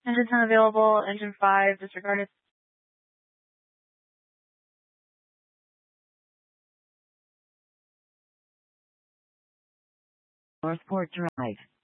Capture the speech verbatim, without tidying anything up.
Engine ten available, engine five disregarded. Northport Drive.